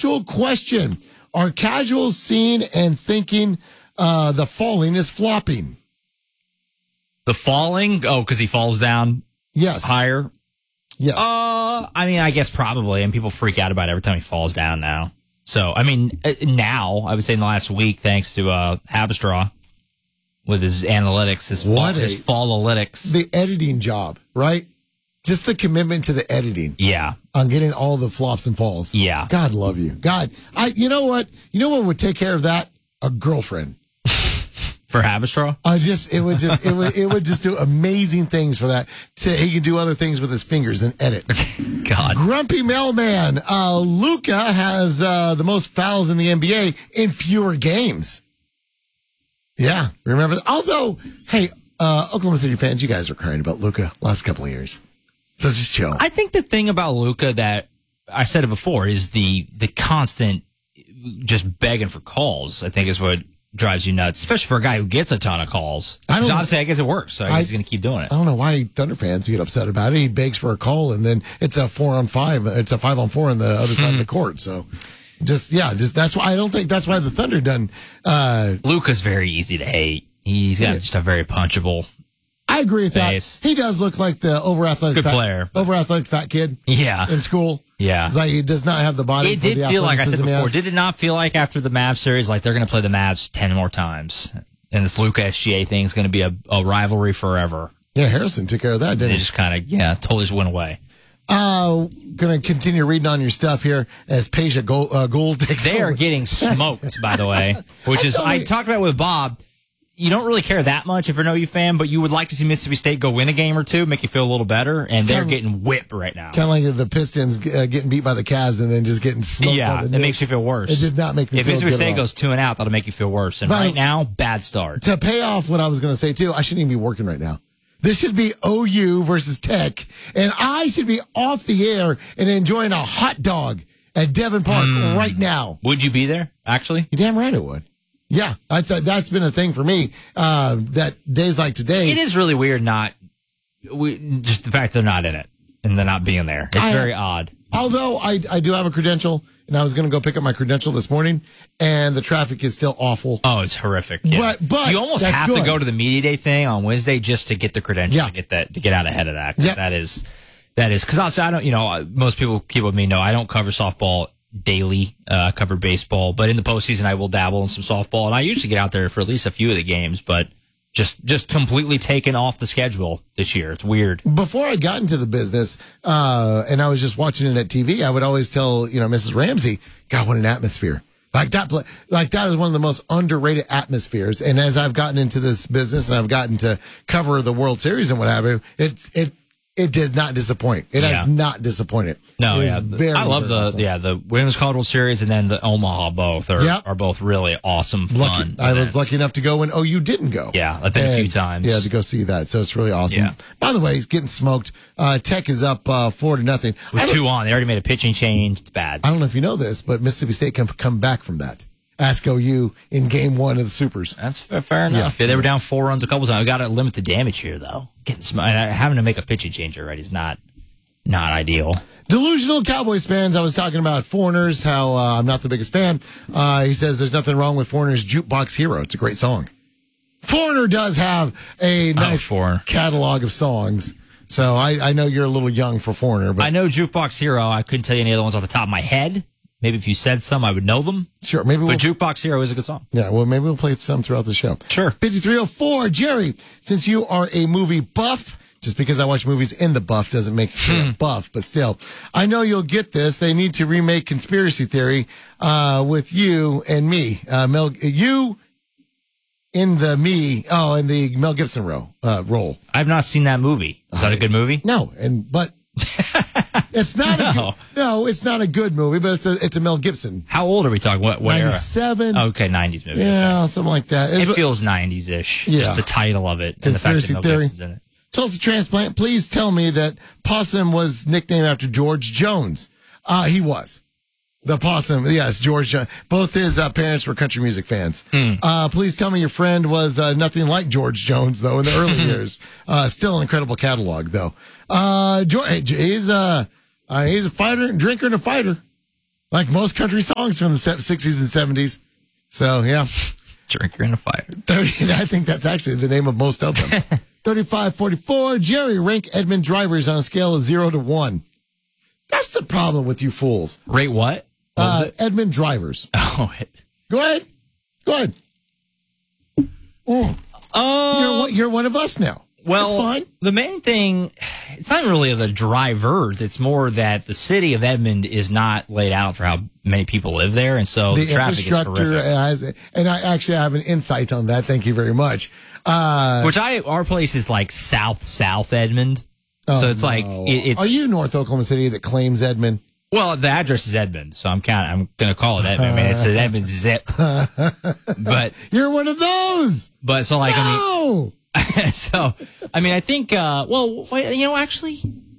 actual question. Are casuals seeing and thinking the falling is flopping? The falling? Oh, because he falls down higher? Yes. I mean, I guess probably, and people freak out about it every time he falls down now. So, I mean, now, I would say in the last week, thanks to Habestraw with his analytics, his fall-alytics. The editing job, right? Just the commitment to the editing. Yeah. On getting all the flops and falls. Yeah. God love you. God, you know what? You know what would take care of that? A girlfriend. For Habestraw? It would just do amazing things for that. He can do other things with his fingers and edit. God. Grumpy Mailman. Luka has the most fouls in the NBA in fewer games. Yeah, remember that? Although, hey, Oklahoma City fans, you guys are crying about Luka last couple of years. So just chill. I think the thing about Luka that I said it before is the constant just begging for calls. I think is what drives you nuts, especially for a guy who gets a ton of calls. Obviously, I guess it works, so I guess he's going to keep doing it. I don't know why Thunder fans get upset about it. He begs for a call, and then it's a 4-on-5. It's a 5-on-4 on the other side of the court. So, just that's why I don't think that's why the Thunder done. Luka's very easy to hate. He's got just a very punchable. I agree with face. that. He does look like the over-athletic fat kid. Yeah. In school. Yeah. It's like he does not have the body. It did feel like I said before. Did it not feel like after the Mavs series, like they're going to play the Mavs 10 more times, and this Luka SGA thing is going to be a rivalry forever? Yeah, Harrison took care of that, didn't he? It just kind of totally just went away. Going to continue reading on your stuff here as Peja Gould takes They over. are getting smoked, by the way, which is I talked about with Bob. You don't really care that much if you're an OU fan, but you would like to see Mississippi State go win a game or two, make you feel a little better, and they're getting whipped right now. Kind of like the Pistons getting beat by the Cavs and then just getting smoked. Yeah, it makes you feel worse. It did not make me feel good. If Mississippi State goes 2-out, that'll make you feel worse. And right now, bad start. To pay off what I was going to say, too, I shouldn't even be working right now. This should be OU versus Tech, and I should be off the air and enjoying a hot dog at Devon Park right now. Would you be there, actually? You're damn right I would. Yeah, that's been a thing for me. That days like today, it is really weird. Just the fact they're not in it and they're not being there. It's very odd. Although I do have a credential, and I was going to go pick up my credential this morning, and the traffic is still awful. Oh, it's horrific. Yeah. But you almost have to go to the media day thing on Wednesday just to get the credential to get out ahead of that. That is because I don't. Most people keep with me know I don't cover softball daily. I cover baseball, but in the postseason I will dabble in some softball, and I usually get out there for at least a few of the games, but just completely taken off the schedule this year. It's weird. Before I got into the business, and I was just watching it at TV, I would always tell, Mrs. Ramsey, God, what an atmosphere. Like that is one of the most underrated atmospheres. And as I've gotten into this business and I've gotten to cover the World Series and what have you, it did not disappoint. It has not disappointed. No, I love the Women's College World Series and then the Omaha both are both really awesome, fun. I was lucky enough to go when OU didn't go. Yeah, I've been a few times. Yeah, to go see that. So it's really awesome. Yeah. By the way, he's getting smoked. Tech is up 4-0. With 2 on. They already made a pitching change. It's bad. I don't know if you know this, but Mississippi State can come back from that. Ask OU in game 1 of the Supers. That's fair enough. Yeah, they were down 4 runs a couple times. We got to limit the damage here, though. Having to make a pitching change already is not ideal. Delusional Cowboys fans. I was talking about Foreigners, how I'm not the biggest fan. He says there's nothing wrong with Foreigners' Jukebox Hero. It's a great song. Foreigner does have a nice catalog of songs. So I know you're a little young for Foreigner. But I know Jukebox Hero. I couldn't tell you any other ones off the top of my head. Maybe if you said some, I would know them. Sure. But Jukebox Hero is a good song. Yeah, well, maybe we'll play some throughout the show. Sure. 5304, Jerry, since you are a movie buff, just because I watch movies in the buff doesn't make you a buff, but still, I know you'll get this. They need to remake Conspiracy Theory with you and me. You in the Mel Gibson role. I've not seen that movie. Is that a good movie? No, but... It's not it's not a good movie, but it's a Mel Gibson. How old are we talking? What 97? era? Okay, 90s movie. Yeah, something like that. It feels 90s-ish. Yeah. Just the title of it and the fact that Mel Gibson's in it. Tulsa Transplant, please tell me that Possum was nicknamed after George Jones. He was. The Possum, yes, George Jones. Both his parents were country music fans. Please tell me your friend was nothing like George Jones, though, in the early years. Still an incredible catalog, though. He's a fighter, drinker, and a fighter. like most country songs from the 60s and 70s. So, yeah. Drinker in a fire. 30, I think that's actually the name of most of them. 35-44. Jerry, rank Edmond drivers on a scale of 0 to 1. That's the problem with you fools. Rate what? Edmond drivers. Oh, Go ahead. Oh. You're one of us now. Well, that's fine. The main thing, it's not really the drivers. It's more that the city of Edmond is not laid out for how many people live there, and so the traffic is horrific. And I actually have an insight on that. Thank you very much. Our place is like south Edmond, so it's like it's. Are you North Oklahoma City that claims Edmond? Well, the address is Edmond, so I'm going to call it Edmond. I mean, it's an Edmond zip. But you're one of those. But so like no! I think actually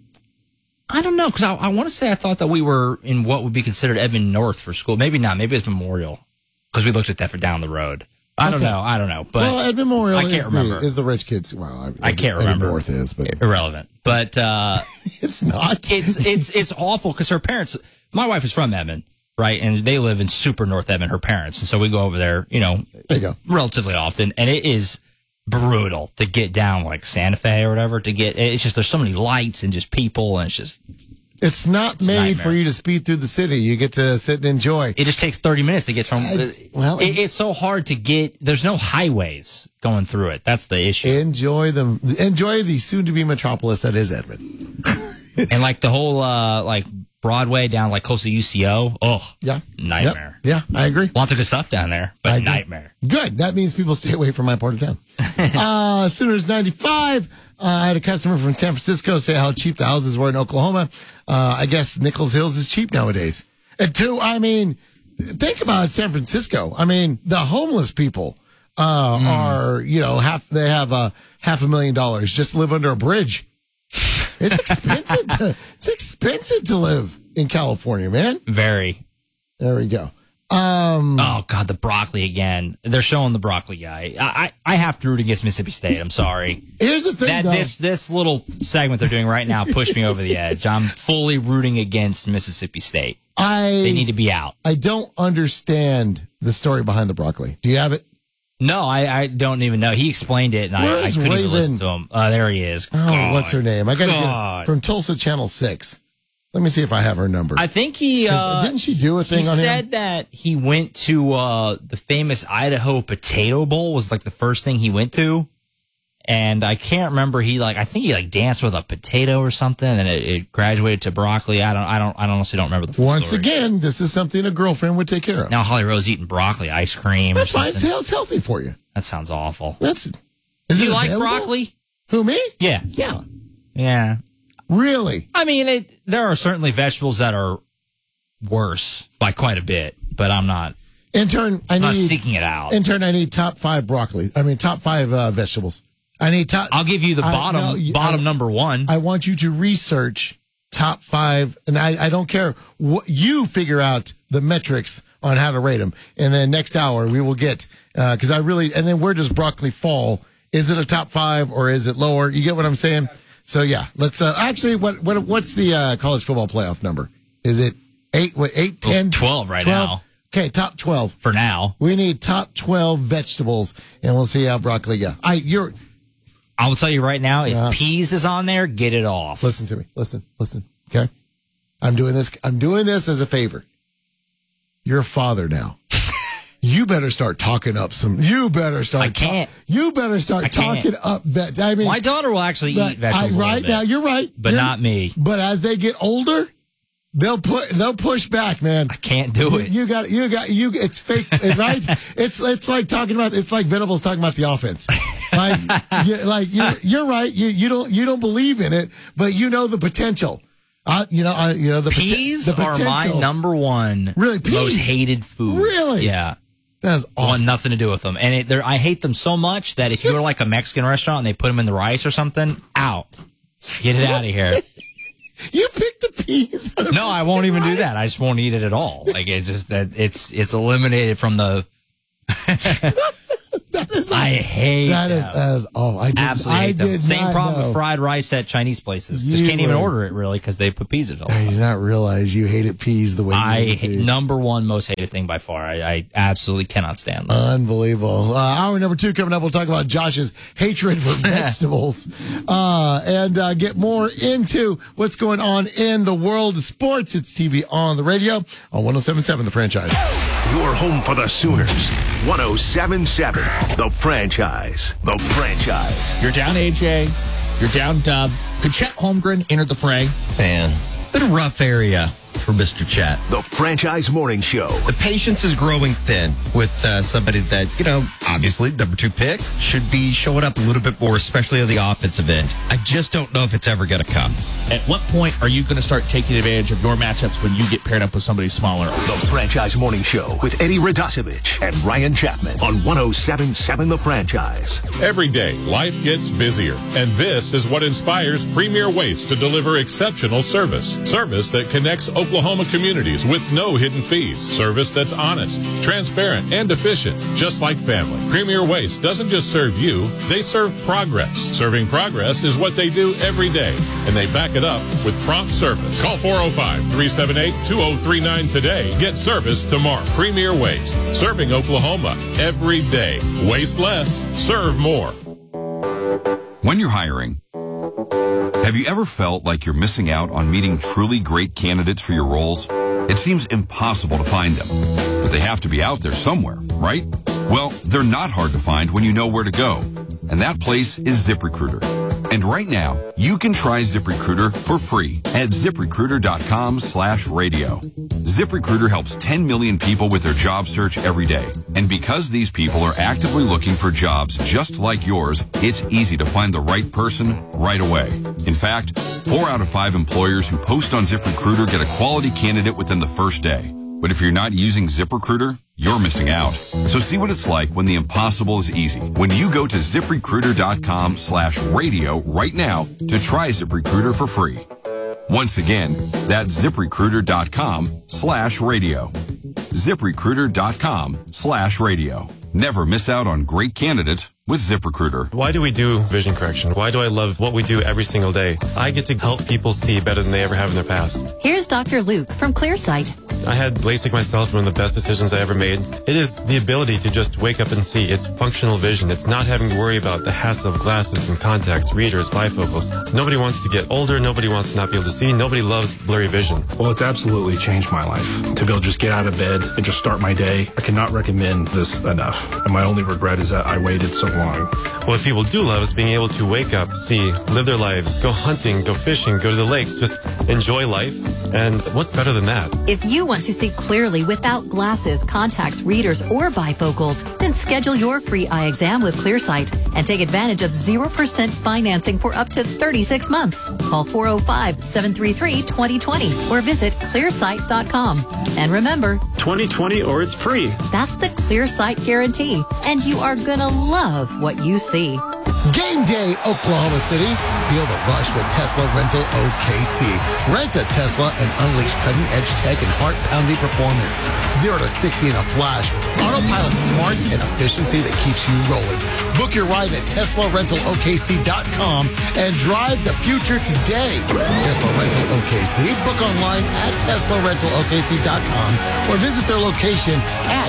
I don't know, because I want to say I thought that we were in what would be considered Edmond North for school. Maybe not. Maybe it's Memorial, because we looked at that for down the road. I don't know. But Edmond Memorial is the rich kids. Well, I can't remember. North is, but irrelevant. But it's not. It's awful, because her parents. My wife is from Edmond, right, and they live in super North Edmond. Her parents, and so we go over there. There you go. Relatively often, and it is brutal to get down like Santa Fe or whatever. It's just there's so many lights and just people, and it's not made for you to speed through the city. You get to sit and enjoy. It just takes 30 minutes to get from. It's so hard to get. There's no highways going through it. That's the issue. Enjoy the soon-to-be metropolis that is Edmond. And like the whole like Broadway down like close to UCO. Oh, yeah, nightmare. Yep. Yeah, I agree. Lots of good stuff down there, but nightmare. Good. That means people stay away from my part of town. Sooners 95. I had a customer from San Francisco say how cheap the houses were in Oklahoma. I guess Nichols Hills is cheap nowadays. And two, I mean, think about San Francisco. I mean, the homeless people are, they have $500,000 just to live under a bridge. It's expensive to live in California, man. Very. There we go. Oh God, the broccoli again. They're showing the broccoli guy. I have to root against Mississippi State. I'm sorry. Here's the thing, this little segment they're doing right now pushed me over the edge. I'm fully rooting against Mississippi State. They need to be out. I don't understand the story behind the broccoli. Do you have it? No, I don't even know. He explained it, and I couldn't even listen to him. There he is. Oh, what's her name? I got to get it from Tulsa Channel 6. Let me see if I have her number. I think he didn't she do a thing on him? He said that he went to the famous Idaho Potato Bowl was like the first thing he went to, and I can't remember. I think he danced with a potato or something, and it graduated to broccoli. I honestly don't remember the full Once story. Again, this is something a girlfriend would take care of. Now Holly Rose eating broccoli ice cream. That's or something. fine. It's healthy for you. That sounds awful. Do you like broccoli? Who, me? Yeah. Yeah. Really? I mean, there are certainly vegetables that are worse by quite a bit, but I'm not. Intern, I'm not seeking it out. Intern, I need top 5 broccoli. I mean, top 5 vegetables. I need top. I'll give you the bottom number 1. I want you to research top 5, and I don't care what you figure out the metrics on how to rate them. And then next hour we will get and then where does broccoli fall? Is it a top 5 or is it lower? You get what I'm saying? So yeah, let's actually what's the college football playoff number? Is it 8, 10? 12 right now. Okay, top 12 for now. We need top 12 vegetables, and we'll see how broccoli goes. I will tell you right now, if peas is on there, get it off. Listen to me. Listen. Okay, I'm doing this as a favor. You're a father now. You better start talking up some. You better start. I can't. You better start talking up veg. I mean, my daughter will actually eat vegetables. Right now, you're right, but not me. But as they get older, they'll push back, man. I can't do it. You got. It's fake, right? It's like talking about. It's like Venables talking about the offense. You're right. You don't believe in it, but you know the potential. The peas the are my number 1 most hated food. Really? Yeah. That's awful. Want nothing to do with them. And I hate them so much that if you go to like a Mexican restaurant and they put them in the rice or something, out. Get it out of here. You pick the peas. No, I won't even do that. I just won't eat it at all. Like it's eliminated from the. I hate that. I absolutely hate them. Same problem with fried rice at Chinese places. Just can't even order it really because they put peas in it. I did not realize you hated peas the way you number one most hated thing by far. I absolutely cannot stand them. Unbelievable. Hour number 2 coming up. We'll talk about Josh's hatred for vegetables and get more into what's going on in the world of sports. It's TV on the radio on 107.7 The Franchise. Your home for the Sooners. 107.7 The Franchise. The Franchise. You're down AJ. You're down Dub. Could Chet Holmgren enter the fray? Man, been a rough area for Mr. Chet. The Franchise Morning Show. The patience is growing thin with somebody that, obviously, number 2 pick, should be showing up a little bit more, especially on the offensive end. I just don't know if it's ever going to come. At what point are you going to start taking advantage of your matchups when you get paired up with somebody smaller? The Franchise Morning Show with Eddie Radosevich and Ryan Chapman on 107.7 The Franchise. Every day, life gets busier, and this is what inspires Premier Waste to deliver exceptional service. Service that connects Oklahoma communities with no hidden fees. Service that's honest, transparent, and efficient, just like family. Premier Waste doesn't just serve you, they serve progress. Serving progress is what they do every day, and they back it up with prompt service. Call 405-378-2039 today. Get service tomorrow. Premier Waste, serving Oklahoma every day. Waste less, serve more. When you're hiring, have you ever felt like you're missing out on meeting truly great candidates for your roles? It seems impossible to find them, but they have to be out there somewhere, right? Well, they're not hard to find when you know where to go, and that place is ZipRecruiter. And right now, you can try ZipRecruiter for free at ZipRecruiter.com/radio. ZipRecruiter helps 10 million people with their job search every day. And because these people are actively looking for jobs just like yours, it's easy to find the right person right away. In fact, 4 out of 5 employers who post on ZipRecruiter get a quality candidate within the first day. But if you're not using ZipRecruiter, you're missing out. So see what it's like when the impossible is easy. When you go to ZipRecruiter.com/radio right now to try ZipRecruiter for free. Once again, that's ZipRecruiter.com/radio. ZipRecruiter.com/radio. Never miss out on great candidates with ZipRecruiter. Why do we do vision correction? Why do I love what we do every single day? I get to help people see better than they ever have in their past. Here's Dr. Luke from ClearSight. I had LASIK myself, one of the best decisions I ever made. It is the ability to just wake up and see. It's functional vision. It's not having to worry about the hassle of glasses and contacts, readers, bifocals. Nobody wants to get older. Nobody wants to not be able to see. Nobody loves blurry vision. Well, it's absolutely changed my life. To be able to just get out of bed and just start my day, I cannot recommend this enough. And my only regret is that I waited so long. What people do love is being able to wake up, see, live their lives, go hunting, go fishing, go to the lakes, just enjoy life. And what's better than that? If you want to see clearly without glasses, contacts, readers, or bifocals, then schedule your free eye exam with ClearSight and take advantage of 0% financing for up to 36 months. Call 405-733-2020 or visit clearsight.com. And remember, 2020 or it's free. That's the ClearSight guarantee, and you are gonna love what you see. Game day, Oklahoma City. Feel the rush with Tesla Rental OKC. Rent a Tesla and unleash cutting-edge tech and heart-pounding performance. 0 to 60 in a flash. Autopilot smarts and efficiency that keeps you rolling. Book your ride at TeslaRentalOKC.com and drive the future today. Tesla Rental OKC. Book online at TeslaRentalOKC.com or visit their location at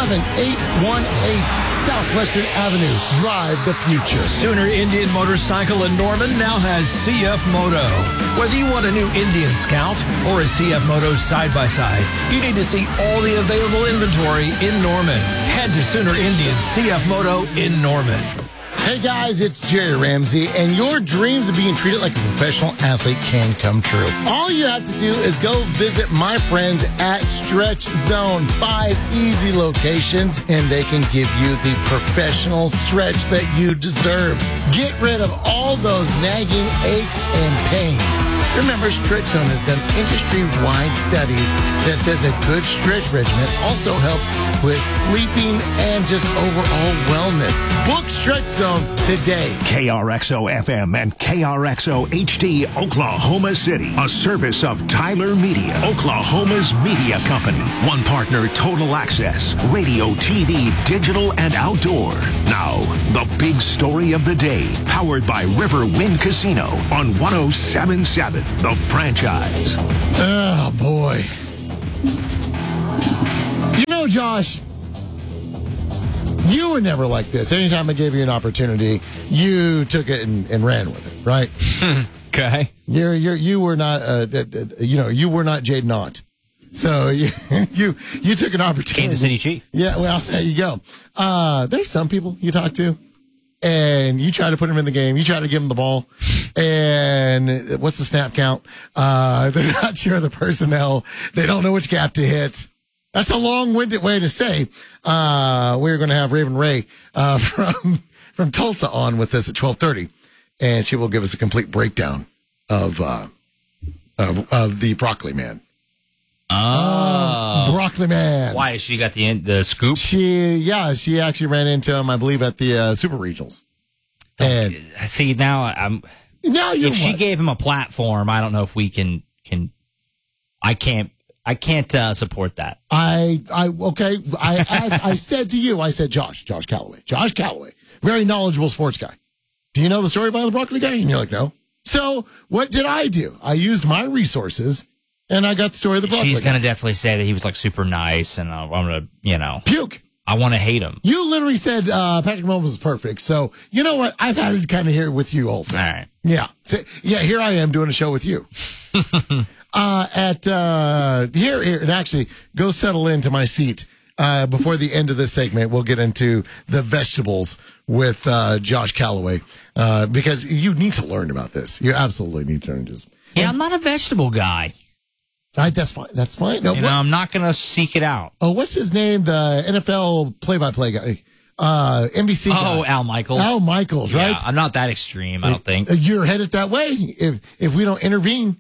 11818 Southwestern Avenue. Drive the future. Sooner Indian Motorcycle in Norman now has CF Moto. Whether you want a new Indian Scout or a CF Moto side-by-side, you need to see all the available inventory in Norman. Head to Sooner Indian CF Moto in Norman. Hey guys, it's Jerry Ramsey, and your dreams of being treated like a professional athlete can come true. All you have to do is go visit my friends at Stretch Zone. 5 easy locations, and they can give you the professional stretch that you deserve. Get rid of all those nagging aches and pains. Remember, Stretch Zone has done industry-wide studies that says a good stretch regimen also helps with sleeping and just overall wellness. Book Stretch Zone today. KRXO FM and KRXO HD, Oklahoma City. A service of Tyler Media, Oklahoma's media company. One partner, Total Access, radio, TV, digital, and outdoor. Now, the big story of the day, powered by Riverwind Casino on 107.7, The Franchise. Oh, boy. You know, Josh, you were never like this. Anytime I gave you an opportunity, you took it and ran with it, right? Okay. You were not, you were not Jade Knott. So you took an opportunity. Kansas City Chief. Yeah, well, there you go. There's some people you talk to, and you try to put them in the game. You try to give them the ball, and what's the snap count? They're not sure of the personnel. They don't know which gap to hit. That's a long-winded way to say we're going to have Raven Ray from Tulsa on with us at 12:30, and she will give us a complete breakdown of the Broccoli Man. Oh, Broccoli Man. Why? She got the scoop? She actually ran into him, I believe, at the Super Regionals. And see, now if she gave him a platform, I don't know if we can. I can't support that. Okay. I said to you, I said, Josh Calloway, very knowledgeable sports guy. Do you know the story about the Broccoli guy? And you're like, no. So what did I do? I used my resources, and I got the story of the Broccoli She's guy. going to definitely say that he was like super nice, and I'm going to, puke. I want to hate him. You literally said Patrick Mahomes was perfect. So you know what? I've had it kind of here with you also. All right. Yeah. So, yeah, here I am doing a show with you. Here, and actually go settle into my seat. Before the end of this segment, we'll get into the vegetables with Josh Calloway because you need to learn about this. You absolutely need to learn this. Yeah, I'm not a vegetable guy. That's fine. That's fine. No, I'm not going to seek it out. Oh, what's his name? The NFL play-by-play guy, NBC guy. Oh, Al Michaels. Al Michaels, right? Yeah, I'm not that extreme, I don't think. You're headed that way if we don't intervene.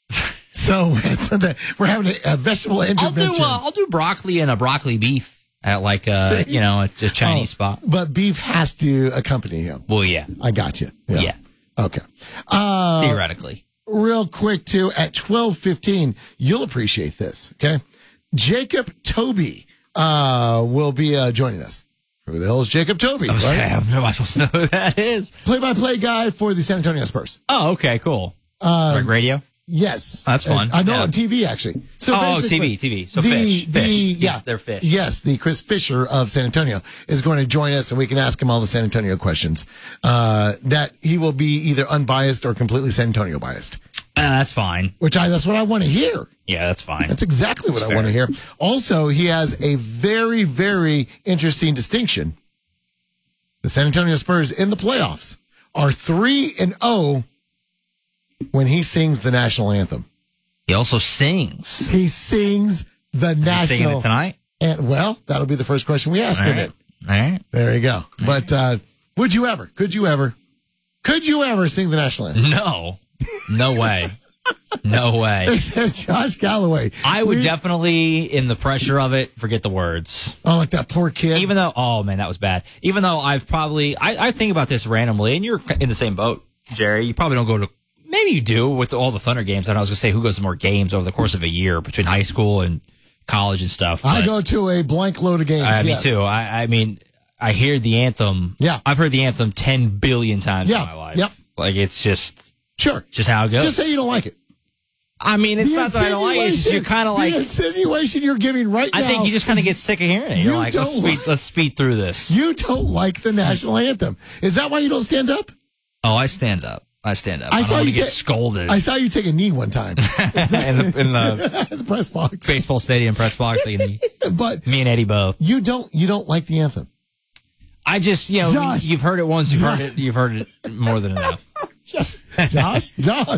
So we're having a vegetable intervention. I'll do broccoli and a broccoli beef at like a Chinese spot. But beef has to accompany him. Well, yeah. I got you. Yeah. Okay. Theoretically. Real quick, too, at 12:15, you'll appreciate this, okay? Jacob Toby will be joining us. Who the hell is Jacob Toby? Okay, right? am I supposed to know who that is? Play-by-play guy for the San Antonio Spurs. Oh, okay, cool. Like radio? Yes. That's fun. I know, on TV, actually. So TV. So fish. Yeah, they're fish. Yes, the Chris Fisher of San Antonio is going to join us, and we can ask him all the San Antonio questions. That he will be either unbiased or completely San Antonio biased. That's fine. That's what I want to hear. Yeah, that's fine. That's exactly what I want to hear. Also, he has a very, very interesting distinction. The San Antonio Spurs in the playoffs are 3-0 when he sings the national anthem. He also sings. He sings the national. Is he singing it tonight? And that'll be the first question we ask him. All right. There you go. But could you ever sing the national anthem? No way. No way. They said Josh Calloway. I would definitely, in the pressure of it, forget the words. Oh, like that poor kid. Even though, oh man, that was bad. Even though I've probably, I think about this randomly, and you're in the same boat, Jerry. You probably don't go to, maybe you do with all the Thunder games. And I was going to say, who goes to more games over the course of a year between high school and college and stuff? I go to a blank load of games. Me too. I mean, I hear the anthem. Yeah. I've heard the anthem 10 billion times in my life. Yep. Like, it's just. Sure. Just how it goes. Just say you don't like it. I mean, it's not that I don't like it. It's just you're kind of like. The insinuation you're giving right now. I think you just kind of get sick of hearing it. You're like, let's speed through this. You don't like the national anthem. Is that why you don't stand up? Oh, I stand up. I don't saw want you to get scolded. I saw you take a knee one time. in the press box. Baseball stadium press box. But me and Eddie both. You don't like the anthem. I just, Josh, you've heard it once, you've heard it more than enough. Josh.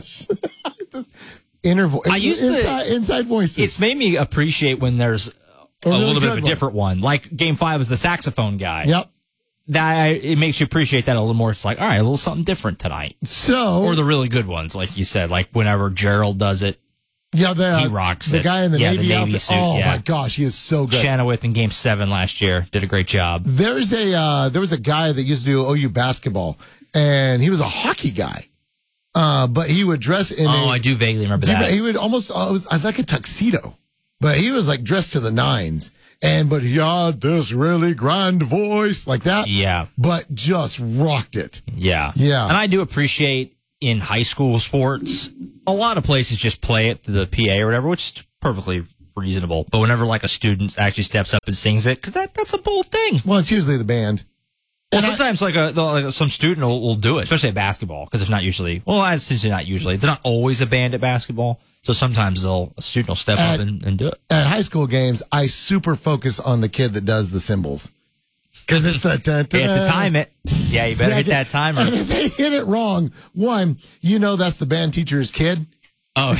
Inner voice. Inside voices. It's made me appreciate when there's a little bit of a different one. Like Game 5 was the saxophone guy. Yep. it makes you appreciate that a little more. It's like, all right, a little something different tonight. So, or the really good ones, like you said, like whenever Gerald does it. Yeah, he rocks the it. guy in the Navy outfit. suit. Oh my gosh, he is so good. Chenoweth in Game 7 last year did a great job. There was a guy that used to do OU basketball, and he was a hockey guy. But he would dress in. I do vaguely remember that. He would almost, it was like a tuxedo, but he was like dressed to the nines. But he had this really grand voice like that. Yeah. But just rocked it. Yeah. Yeah. And I do appreciate in high school sports, a lot of places just play it to the PA or whatever, which is perfectly reasonable. But whenever like a student actually steps up and sings it, because that's a bold thing. Well, it's usually the band. Well, sometimes some student will do it, especially at basketball, because it's not usually, it's usually not usually. There's not always a band at basketball. So sometimes a student will step up and do it. At high school games, I super focus on the kid that does the cymbals. Because it's that. You have to time it. Yeah, you better hit that timer. And if they hit it wrong, one, that's the band teacher's kid. Oh,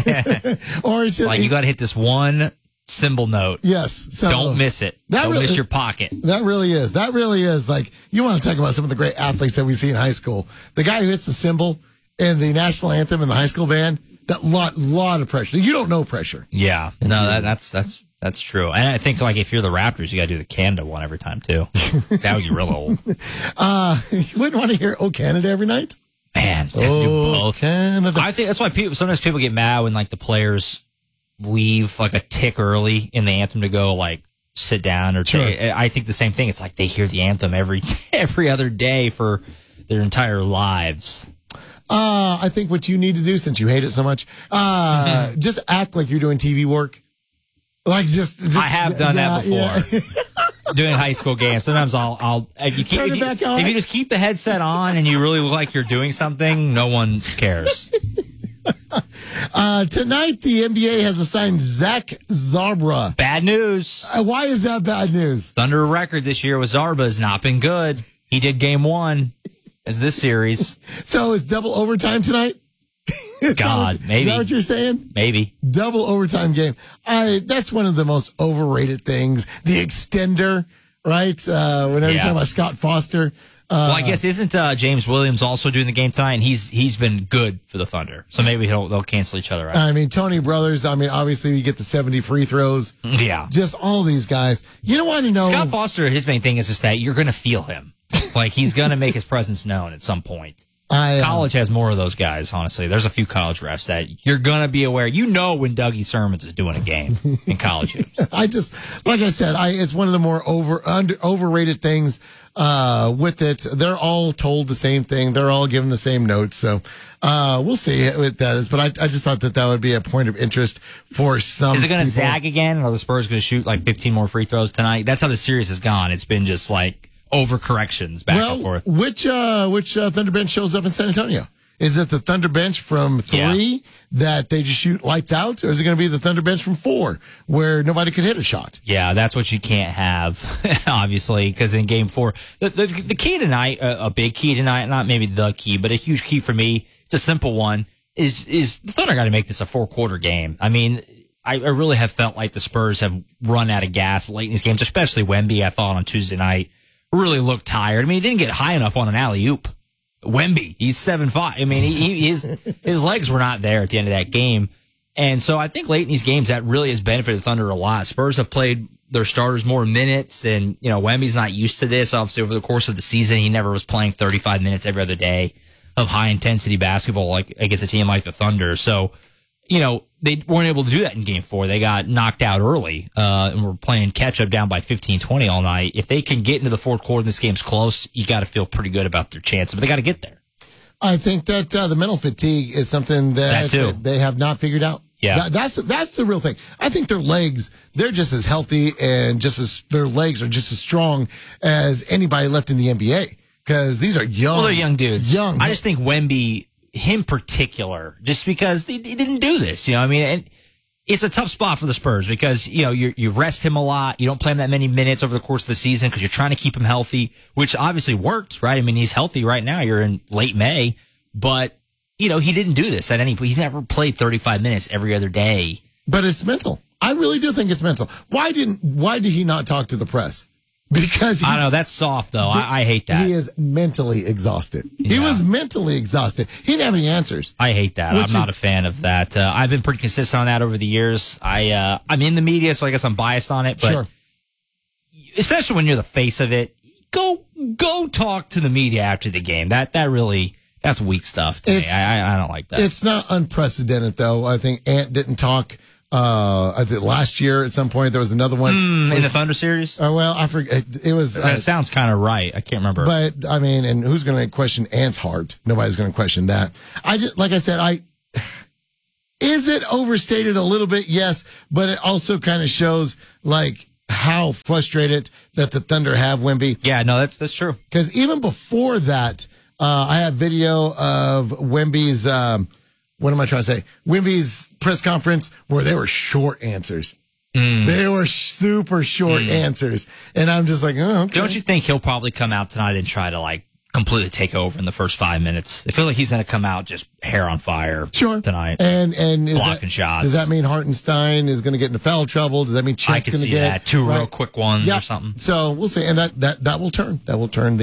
or it's just, like you got to hit this one cymbal note. Yes. So don't miss it. Don't miss your pocket. That really is. Like, you want to talk about some of the great athletes that we see in high school. The guy who hits the cymbal in the national anthem in the high school band, that lot of pressure. You don't know pressure. Yeah. No, that's true. And I think like if you're the Raptors, you got to do the Canada one every time too. That would be real old. You wouldn't want to hear "Oh Canada" every night. Man, you have to do both. Canada. I think that's why sometimes people get mad when like the players leave like a tick early in the anthem to go like sit down or I think the same thing. It's like they hear the anthem every other day for their entire lives. I think what you need to do, since you hate it so much, just act like you're doing TV work. Like just I have done that before. Yeah. Doing high school games. Sometimes if you just keep the headset on and you really look like you're doing something, no one cares. Tonight, the NBA has assigned Zach Zarba. Bad news. Why is that bad news? Thunder record this year with Zarba has not been good. He did game 1 as this series. So it's double overtime tonight? God, maybe. Is that what you're saying? Maybe. Double overtime game. That's one of the most overrated things. The extender, right? Whenever you talk about Scott Foster. Well, I guess isn't James Williams also doing the game tonight? And he's been good for the Thunder. So maybe they'll cancel each other out. I mean, Tony Brothers, obviously you get the 70 free throws. Yeah. Just all these guys. You don't want to know. Scott Foster, his main thing is just that you're going to feel him. Like he's going to make his presence known at some point. College has more of those guys, honestly. There's a few college refs that you're going to be aware. You know when Dougie Sermons is doing a game in college games. Like I said, it's one of the more overrated things with it. They're all told the same thing. They're all given the same notes. So we'll see what that is. But I just thought that would be a point of interest for some Is it going to zag again? Or are the Spurs going to shoot like 15 more free throws tonight? That's how the series has gone. It's been just like overcorrections back and forth. Which Thunder bench shows up in San Antonio? Is it the Thunder bench from 3 that they just shoot lights out, or is it going to be the Thunder bench from 4 where nobody could hit a shot? Yeah, that's what you can't have, obviously, because in Game 4, the key tonight, a big key tonight, not maybe the key, but a huge key for me, it's a simple one, is the Thunder got to make this a 4-quarter game. I mean, I really have felt like the Spurs have run out of gas late in these games, especially Wemby, I thought, on Tuesday night. Really looked tired. I mean, he didn't get high enough on an alley-oop. Wemby, he's 7'5". I mean, his legs were not there at the end of that game. And so I think late in these games, that really has benefited Thunder a lot. Spurs have played their starters more minutes, and, Wemby's not used to this. Obviously, over the course of the season, he never was playing 35 minutes every other day of high-intensity basketball like against a team like the Thunder. So, they weren't able to do that in Game 4. They got knocked out early and were playing catch-up down by 15-20 all night. If they can get into the fourth quarter and this game's close, you got to feel pretty good about their chances. But they got to get there. I think that the mental fatigue is something that they have not figured out. Yeah. That's the real thing. I think their legs, they're just as healthy and their legs are just as strong as anybody left in the NBA. Because these are young. Well, they're young dudes. I just think Wemby, him particular, just because he didn't do this, and it's a tough spot for the Spurs because, you rest him a lot. You don't play him that many minutes over the course of the season because you're trying to keep him healthy, which obviously worked, right? I mean, he's healthy right now. You're in late May, but, he didn't do this at any point. He's never played 35 minutes every other day. But it's mental. I really do think it's mental. Why did he not talk to the press? Because I know that's soft though. I hate that. He is mentally exhausted. He was mentally exhausted. He didn't have any answers. I hate that. I'm not a fan of that. I've been pretty consistent on that over the years. I'm in the media, so I guess I'm biased on it. But especially when you're the face of it, go talk to the media after the game. That's weak stuff to me. I don't like that. It's not unprecedented though. I think Ant didn't talk. I think last year at some point there was another one in the Thunder series. Well, I forget. It was. That sounds kind of right. I can't remember. But I mean, and who's going to question Ant's heart? Nobody's going to question that. Like I said, is it overstated a little bit? Yes, but it also kind of shows like how frustrated that the Thunder have Wemby. Yeah, no, that's true. Because even before that, I have video of Wemby's. What am I trying to say? Wemby's press conference where they were short answers. They were super short answers. And I'm just like, oh, okay. Don't you think he'll probably come out tonight and try to like completely take over in the first 5 minutes? I feel like he's going to come out just hair on fire tonight. And blocking shots. Does that mean Hartenstein is going to get into foul trouble? Does that mean Chet's going to get that. Two real quick ones or something? So we'll see. And that will turn. That will turn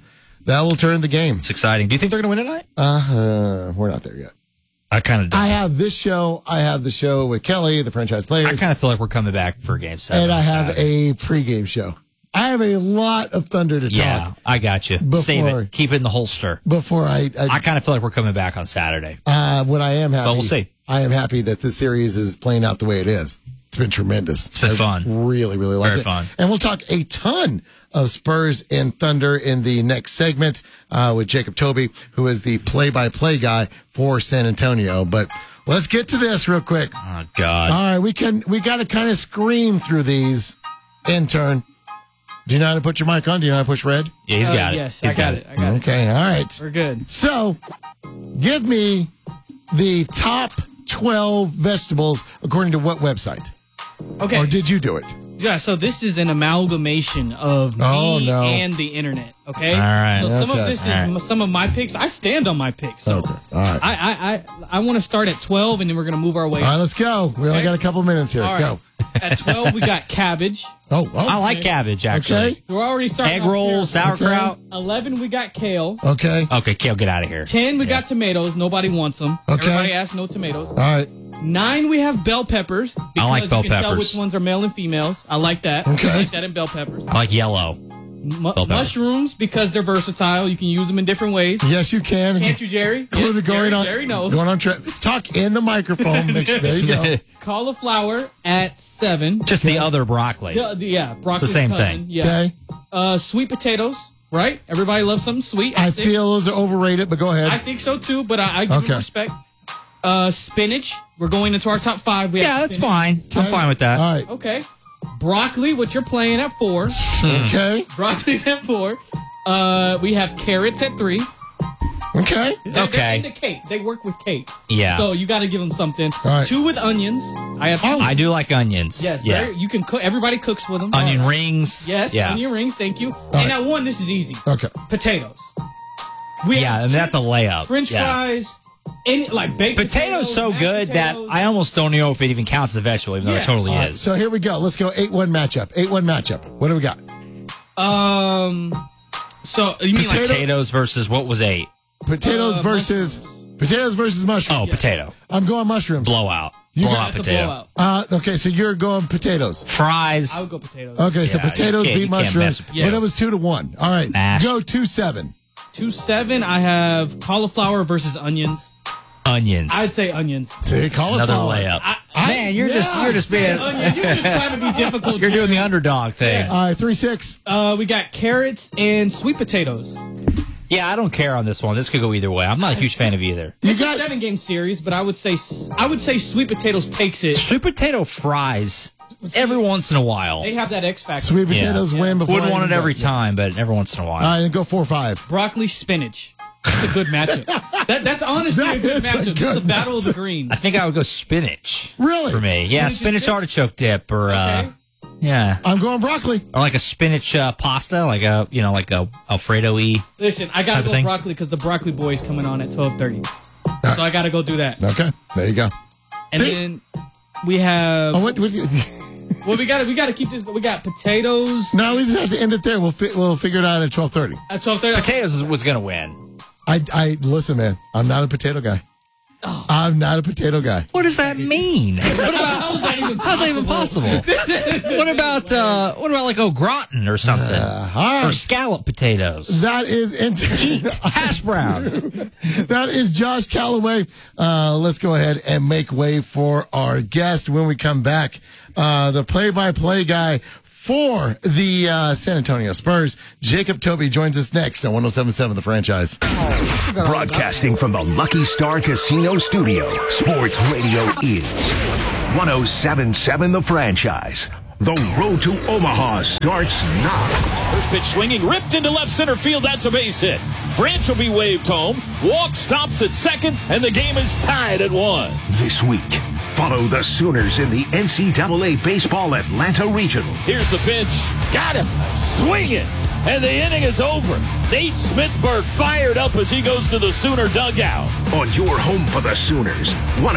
the game. It's exciting. Do you think they're going to win tonight? We're not there yet. I kind of. I have this show. I have the show with Kelly, the franchise players. I kind of feel like we're coming back for Game 7. And I have a pregame show. I have a lot of Thunder to talk. Yeah, I got you. Save it. Keep it in the holster. Before I kind of feel like we're coming back on Saturday. What I am happy. But we'll see. I am happy that this series is playing out the way it is. It's been tremendous. It's been fun. Really, really like it. Very fun. And we'll talk a ton of Spurs and Thunder in the next segment with Jacob Toby, who is the play-by-play guy for San Antonio. But let's get to this real quick. Oh, God. All right, we got to kind of scream through these. Intern, do you know how to put your mic on? Do you know how to push red? Yeah, he's got it. Yes, I got it. Okay, all right. We're good. So, give me the top 12 vegetables according to what website? Okay. Or did you do it? Yeah, so this is an amalgamation of me and the internet, okay? All right. So some of this is some of my picks. I stand on my picks. So all right. I want to start at 12, and then we're going to move our way. All right, let's go. We only got a couple minutes here. All right. Go. At 12, we got cabbage. Oh, I like cabbage, actually. Okay. So we're already starting Egg rolls, sauerkraut. 11, we got kale. Okay. Okay, kale, get out of here. 10, we got tomatoes. Nobody wants them. Okay. Everybody asks no tomatoes. All right. 9, we have bell peppers. I like bell you can tell peppers. which ones are male and females. I like that. Okay. I like that in bell peppers. I like yellow. Mushrooms, because they're versatile. You can use them in different ways. Yes, you can. Can't you, Jerry? Yes, Jerry knows. Going on talk in the microphone. There you go. Cauliflower at 7. Just the other broccoli. Yeah, broccoli. It's the same thing. Yeah. Okay. Sweet potatoes, right? Everybody loves something sweet. I feel those are overrated, but go ahead. I think so too, but I give them respect. Spinach. We're going into our top 5. That's fine. I'm fine with that. All right. Okay. Broccoli, which you're playing at 4. Okay. Broccoli's at 4. We have carrots at 3. Okay. They're in the cake. They work with cake. Yeah. So you got to give them something. All right. 2 with onions. I have 2. I do like onions. Yes. Yeah. You can cook. Everybody cooks with them. Onion rings. Yes. Yeah. Onion rings. Thank you. And at 1, this is easy. Okay. Potatoes. And that's a layup. French fries. Baked potatoes so good that I almost don't know if it even counts as a vegetable, even though it totally is. So here we go. Let's go 8-1 matchup. 8-1 matchup. What do we got? So you mean potatoes versus what was 8? Potatoes versus mushrooms. Oh, potato. I'm going mushrooms. Blowout. Blowout potato. Okay, so you're going potatoes. Fries. I would go potatoes. Okay, so potatoes beat mushrooms. But it was 2-1. All right. Mashed. Go 2-7. 2-7. I have cauliflower versus onions. Onions. I'd say onions. See, cauliflower. Another layup. Man, you're just being. Onions. You're just trying to be difficult. You're doing the underdog thing. Yeah. All right, 3-6. We got carrots and sweet potatoes. Yeah, I don't care on this one. This could go either way. I'm not a huge fan of either. It's a 7-game series, but I would say sweet potatoes takes it. Sweet potato fries. Every once in a while. They have that X factor. Sweet potatoes win before. Wouldn't want it every time, but every once in a while. All right, go 4-5. Broccoli, spinach. That's a good matchup. That's honestly a good matchup. This is a battle of the greens. I think I would go spinach. Really? For me. Yeah, spinach artichoke dip or yeah. I'm going broccoli. Or like a spinach pasta, like a Alfredo-y. Listen, I gotta go broccoli because the broccoli boy is coming on at 12:30. So I gotta go do that. Okay, there you go. And then we have. Oh, what Well, we got to keep this. We got potatoes. No, we just have to end it there. We'll figure it out at 12:30. At 12:30. Potatoes is what's going to win. I listen, man. I'm not a potato guy. Oh. I'm not a potato guy. What does that mean? How's that even possible? What about like au gratin or something? Right. Or scallop potatoes? That is hash browns. That is Josh Callaway. Let's go ahead and make way for our guest when we come back. The play-by-play guy for the San Antonio Spurs, Jacob Toby, joins us next on 107.7 The Franchise. Broadcasting from the Lucky Star Casino Studio, Sports Radio is 107.7 The Franchise. The road to Omaha starts now. First pitch swinging, ripped into left center field. That's a base hit. Branch will be waved home. Walk stops at second, and the game is tied at 1. This week, follow the Sooners in the NCAA Baseball Atlanta Regional. Here's the pitch. Got him. Swing it. And the inning is over. Nate Smithberg fired up as he goes to the Sooner dugout. On your home for the Sooners,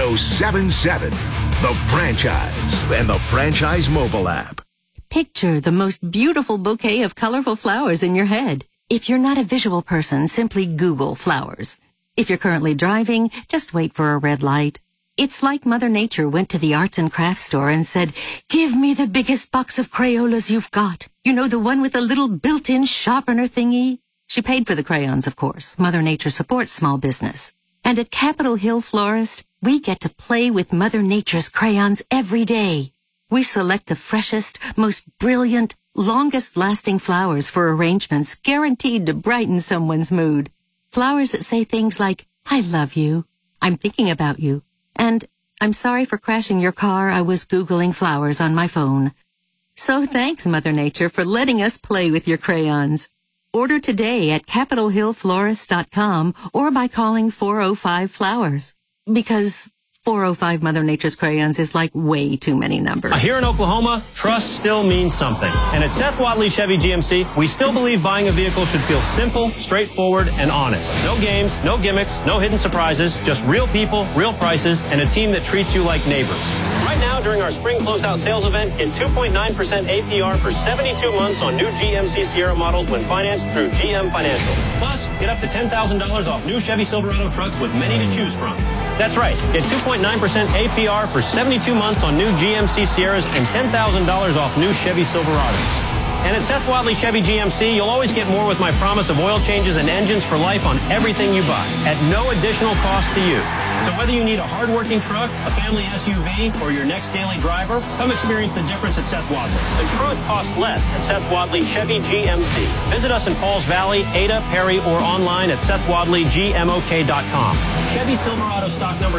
107.7 The Franchise and the Franchise mobile app. Picture the most beautiful bouquet of colorful flowers in your head. If you're not a visual person, simply Google flowers. If you're currently driving, just wait for a red light. It's like Mother Nature went to the arts and crafts store and said, "Give me the biggest box of Crayolas you've got. You know, the one with the little built-in sharpener thingy?" She paid for the crayons, of course. Mother Nature supports small business. And at Capitol Hill Florist, we get to play with Mother Nature's crayons every day. We select the freshest, most brilliant, longest-lasting flowers for arrangements guaranteed to brighten someone's mood. Flowers that say things like, "I love you," "I'm thinking about you," and "I'm sorry for crashing your car. I was Googling flowers on my phone." So thanks, Mother Nature, for letting us play with your crayons. Order today at CapitolHillFlorist.com or by calling 405-FLOWERS. Because 405 Mother Nature's crayons is like way too many numbers. Here in Oklahoma, trust still means something. And at Seth Wadley Chevy GMC, we still believe buying a vehicle should feel simple, straightforward, and honest. No games, no gimmicks, no hidden surprises, just real people, real prices, and a team that treats you like neighbors. Right now, during our spring closeout sales event, get 2.9% APR for 72 months on new GMC Sierra models when financed through GM Financial. Plus, get up to $10,000 off new Chevy Silverado trucks with many to choose from. That's right. Get 2.9% APR for 72 months on new GMC Sierras and $10,000 off new Chevy Silverados. And at Seth Wadley Chevy GMC, you'll always get more with my promise of oil changes and engines for life on everything you buy at no additional cost to you. So whether you need a hard-working truck, a family SUV, or your next daily driver, come experience the difference at Seth Wadley. The truth costs less at Seth Wadley Chevy GMC. Visit us in Pauls Valley, Ada, Perry, or online at SethWadleyGMOK.com. Chevy Silverado stock number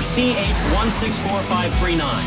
CH164539.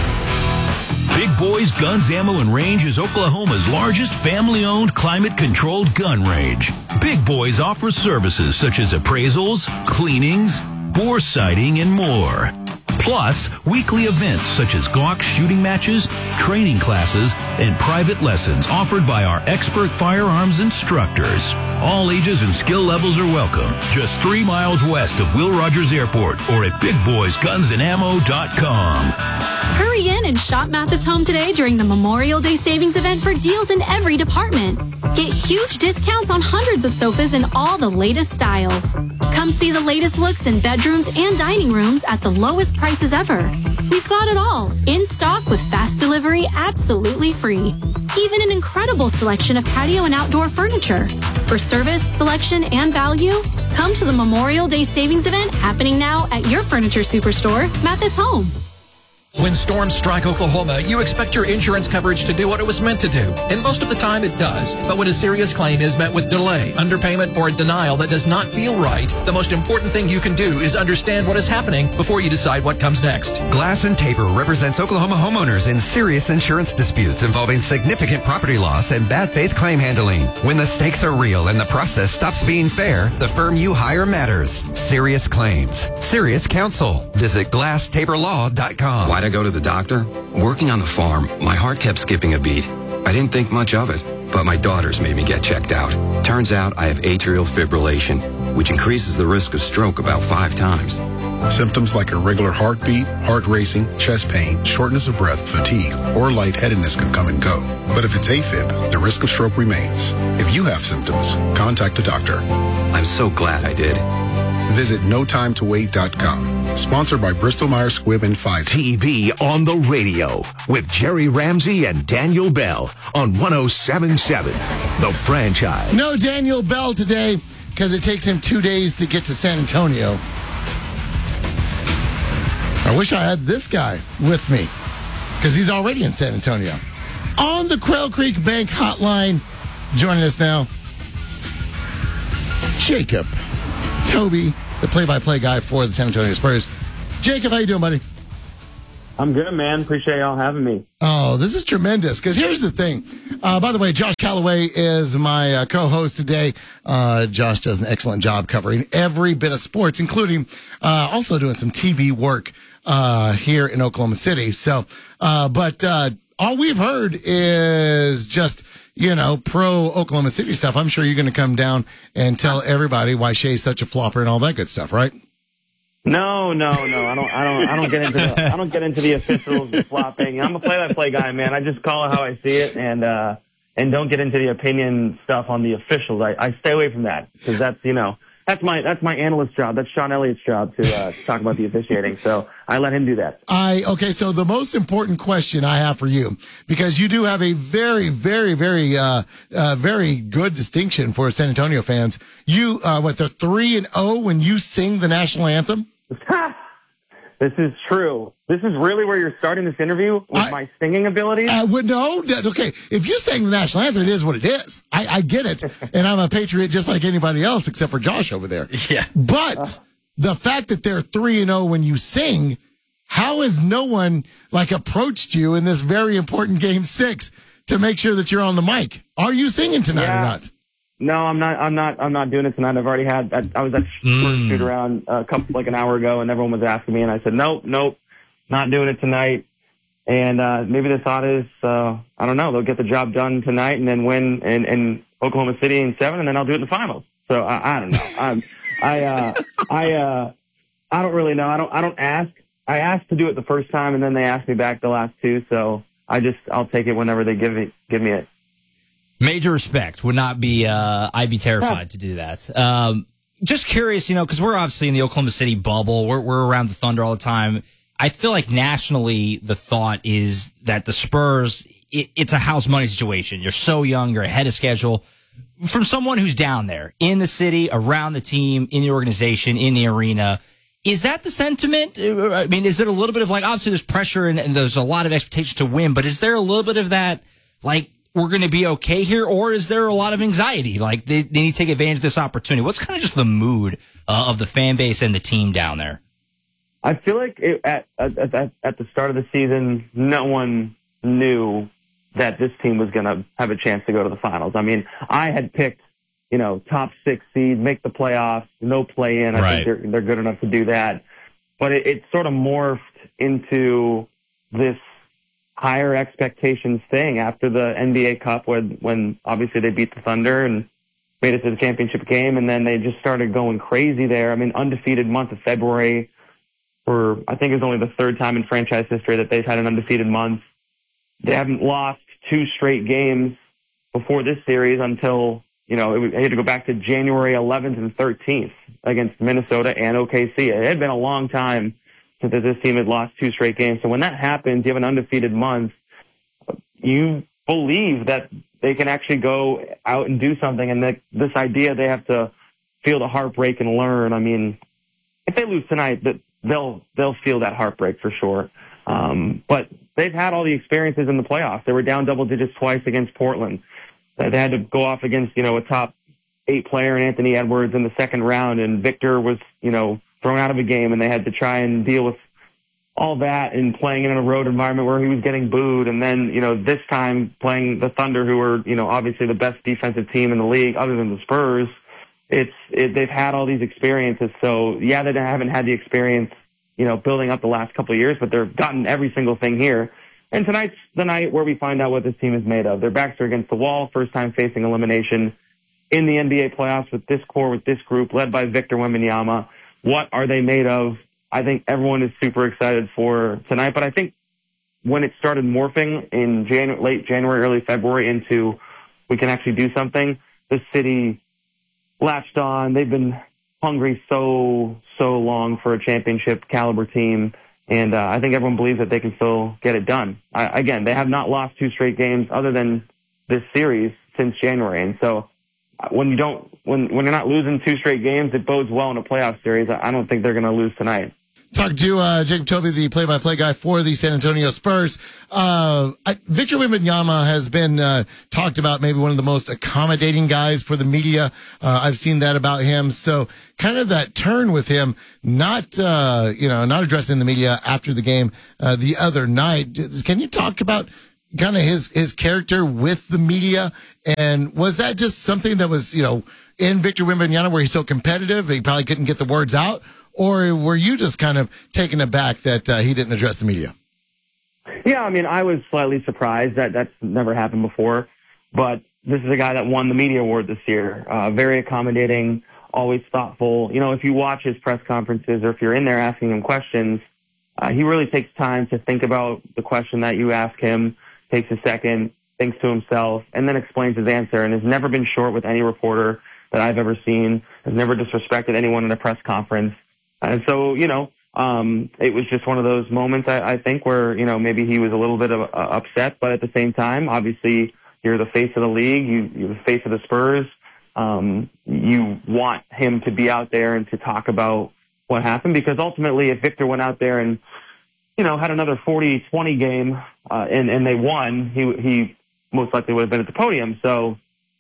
Big Boys Guns, Ammo, and Range is Oklahoma's largest family-owned, climate-controlled gun range. Big Boys offers services such as appraisals, cleanings, bore sighting, and more. Plus, weekly events such as Glock shooting matches, training classes, and private lessons offered by our expert firearms instructors. All ages and skill levels are welcome. Just 3 miles west of Will Rogers Airport or at BigBoysGunsAndAmmo.com. Hurry in and shop Mathis Home today during the Memorial Day Savings Event for deals in every department. Get huge discounts on hundreds of sofas in all the latest styles. Come see the latest looks in bedrooms and dining rooms at the lowest prices ever. We've got it all in stock with fast delivery absolutely free. Even an incredible selection of patio and outdoor furniture. For service, selection, and value, come to the Memorial Day Savings Event happening now at your furniture superstore, Mathis Home. When storms strike Oklahoma, you expect your insurance coverage to do what it was meant to do. And most of the time it does. But when a serious claim is met with delay, underpayment, or a denial that does not feel right, the most important thing you can do is understand what is happening before you decide what comes next. Glass and Tabor represents Oklahoma homeowners in serious insurance disputes involving significant property loss and bad faith claim handling. When the stakes are real and the process stops being fair, the firm you hire matters. Serious claims. Serious counsel. Visit GlassTaborLaw.com. Why'd I go to the doctor? Working on the farm, my heart kept skipping a beat. I didn't think much of it, but my daughters made me get checked out. Turns out I have atrial fibrillation, which increases the risk of stroke about 5 times. Symptoms like irregular heartbeat, heart racing, chest pain, shortness of breath, fatigue, or lightheadedness can come and go. But if it's AFib, the risk of stroke remains. If you have symptoms, contact a doctor. I'm so glad I did. Visit NoTimeToWait.com. Sponsored by Bristol-Myers Squibb and Pfizer. TV on the radio with Jerry Ramsey and Daniel Bell on 107.7. The Franchise. No Daniel Bell today because it takes him 2 days to get to San Antonio. I wish I had this guy with me because he's already in San Antonio. On the Quail Creek Bank Hotline, joining us now, Jacob Toby, the play-by-play guy for the San Antonio Spurs. Jacob, how you doing, buddy? I'm good, man. Appreciate y'all having me. Oh, this is tremendous, because here's the thing. By the way, Josh Calloway is my co-host today. Josh does an excellent job covering every bit of sports, including also doing some TV work here in Oklahoma City. So, but all we've heard is just, pro Oklahoma City stuff. I'm sure you're going to come down and tell everybody why Shea's such a flopper and all that good stuff, right? No. I don't get into the officials flopping. I'm a play-by-play guy, man. I just call it how I see it, and don't get into the opinion stuff on the officials. I stay away from that because that's my analyst job. That's Sean Elliott's job to talk about the officiating. So I let him do that. Okay. So the most important question I have for you, because you do have a very, very, very, very good distinction for San Antonio fans. You, they're 3-0 when you sing the national anthem? This is true. This is really where you're starting this interview with my singing abilities? No. Okay. If you sang the national anthem, it is what it is. I get it. And I'm a patriot just like anybody else except for Josh over there. Yeah. But the fact that they're 3-0 when you sing, how has no one approached you in this very important game 6 to make sure that you're on the mic? Are you singing tonight or not? No, I'm not doing it tonight. I've already had. I was at shoot around an hour ago, and everyone was asking me, and I said, nope, not doing it tonight. And maybe the thought is, I don't know, they'll get the job done tonight and then win in Oklahoma City in 7, and then I'll do it in the finals. So I don't know. I don't really know. I don't ask. I asked to do it the first time, and then they asked me back the last 2. So I'll take it whenever they give me it. Major respect. Would not be, I'd be terrified to do that. Just curious, because we're obviously in the Oklahoma City bubble. We're around the Thunder all the time. I feel like nationally the thought is that the Spurs, it's a house money situation. You're so young, you're ahead of schedule. From someone who's down there in the city, around the team, in the organization, in the arena, is that the sentiment? I mean, is it a little bit of obviously there's pressure and there's a lot of expectation to win, but is there a little bit of that, we're going to be okay here, or is there a lot of anxiety? They need to take advantage of this opportunity. What's kind of just the mood of the fan base and the team down there? I feel like at the start of the season, no one knew that this team was going to have a chance to go to the finals. I mean, I had picked, top 6 seed, make the playoffs, no play-in. I think they're good enough to do that. But it sort of morphed into this higher expectations thing after the NBA Cup when obviously they beat the Thunder and made it to the championship game, and then they just started going crazy there. I mean, undefeated month of February for, I think it was only the 3rd time in franchise history that they've had an undefeated month. They haven't lost 2 straight games before this series until, they had to go back to January 11th and 13th against Minnesota and OKC. It had been a long time since this team had lost 2 straight games. So when that happens, you have an undefeated month, you believe that they can actually go out and do something. And this idea they have to feel the heartbreak and learn. I mean, if they lose tonight, they'll feel that heartbreak for sure. But they've had all the experiences in the playoffs. They were down double digits twice against Portland. They had to go off against, a top 8 player in Anthony Edwards in the second round, and Victor was, thrown out of a game, and they had to try and deal with all that and playing in a road environment where he was getting booed. And then, this time playing the Thunder, who were, obviously the best defensive team in the league other than the Spurs. They've had all these experiences. So yeah, they haven't had the experience, building up the last couple of years, but they've gotten every single thing here. And tonight's the night where we find out what this team is made of. Their backs are against the wall, first time facing elimination in the NBA playoffs with this core, with this group led by Victor Wembanyama. What are they made of? I think everyone is super excited for tonight. But I think when it started morphing in late January, early February into we can actually do something, the city latched on. They've been hungry so long for a championship caliber team. And I think everyone believes that they can still get it done. Again, they have not lost 2 straight games other than this series since January. And so when you're not losing 2 straight games, it bodes well in a playoff series. I don't think they're going to lose tonight. Talking to Jacob Toby, the play-by-play guy for the San Antonio Spurs. Victor Wembanyama has been talked about maybe one of the most accommodating guys for the media. I've seen that about him. So kind of that turn with him, not addressing the media after the game the other night. Can you talk about kind of his character with the media? And was that just something that was, in Victor Wembanyama where he's so competitive he probably couldn't get the words out? Or were you just kind of taken aback that he didn't address the media? Yeah, I mean, I was slightly surprised that that's never happened before. But this is a guy that won the media award this year. Very accommodating, always thoughtful. If you watch his press conferences or if you're in there asking him questions, he really takes time to think about the question that you ask him, takes a second, thinks to himself, and then explains his answer, and has never been short with any reporter that I've ever seen, has never disrespected anyone in a press conference. And so, it was just one of those moments, I think, where, maybe he was a little bit upset, but at the same time, obviously, you're the face of the league, you're the face of the Spurs. You want him to be out there and to talk about what happened, because ultimately, if Victor went out there and, had another 40-20 game, and they won, he most likely would have been at the podium. So,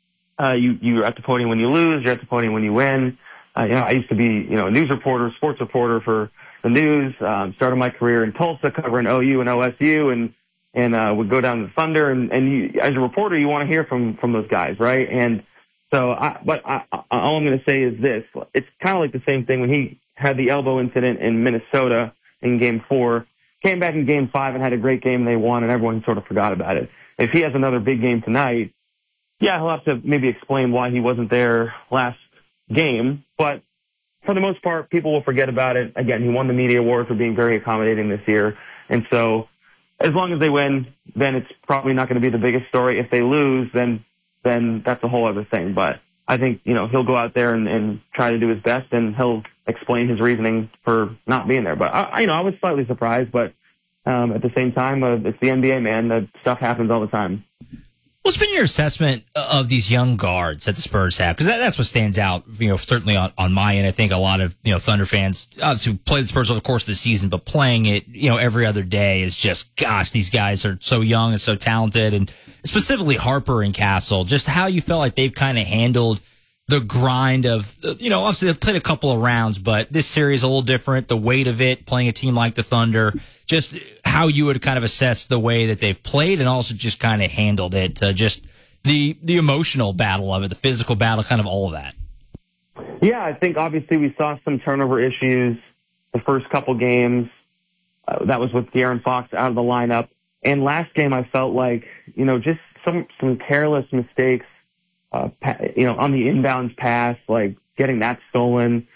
you're at the podium when you lose, you're at the podium when you win. I used to be, a news reporter, sports reporter for the news. Started my career in Tulsa covering OU and OSU, and would go down to the Thunder. And you, as a reporter, you want to hear from those guys, right? And so, all I'm going to say is this: it's kind of like the same thing when he had the elbow incident in Minnesota in Game 4. Came back in Game 5 and had a great game. And they won, and everyone sort of forgot about it. If he has another big game tonight, yeah, he'll have to maybe explain why he wasn't there last game, but for the most part, people will forget about it. Again, he won the media award for being very accommodating this year, and so as long as they win, then it's probably not going to be the biggest story. If they lose, then that's a whole other thing. But I think he'll go out there and try to do his best, and he'll explain his reasoning for not being there. But I was slightly surprised, but at the same time, it's the NBA, man. That stuff happens all the time. What's been your assessment of these young guards that the Spurs have? Because that's what stands out, certainly on my end. I think a lot of, Thunder fans who play the Spurs over the course of the season, but playing it, every other day is just, gosh, these guys are so young and so talented. And specifically Harper and Castle, just how you felt like they've kind of handled the grind of, obviously they've played a couple of rounds, but this series is a little different. The weight of it, playing a team like the Thunder, just how you would kind of assess the way that they've played and also just kind of handled it, just the emotional battle of it, the physical battle, kind of all of that. Yeah, I think obviously we saw some turnover issues the first couple games. That was with De'Aaron Fox out of the lineup. And last game I felt like, just some careless mistakes, on the inbounds pass, like getting that stolen.